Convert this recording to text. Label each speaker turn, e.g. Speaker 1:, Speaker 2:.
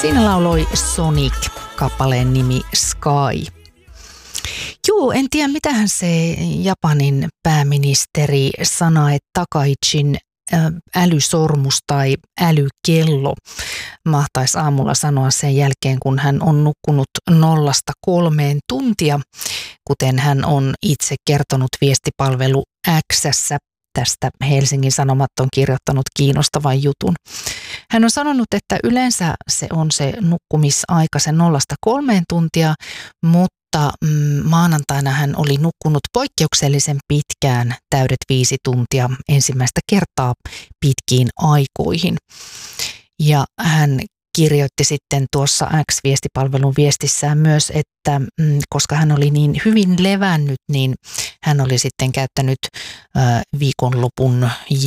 Speaker 1: Siinä lauloi Sonic, kappaleen nimi Sky. Joo, en tiedä mitähän se Japanin pääministeri Sanae Takaichin älysormus tai älykello mahtaisi aamulla sanoa sen jälkeen, kun hän on nukkunut 0–3 tuntia, kuten hän on itse kertonut viestipalvelu X:ssä. Tästä Helsingin Sanomat on kirjoittanut kiinnostavan jutun. Hän on sanonut, että yleensä se on se nukkumisaika se 0–3 tuntia, mutta maanantaina hän oli nukkunut poikkeuksellisen pitkään, täydet 5 tuntia ensimmäistä kertaa pitkiin aikoihin. Ja hän kirjoitti sitten tuossa X-viestipalvelun viestissään myös, että koska hän oli niin hyvin levännyt, niin hän oli sitten käyttänyt viikonlopun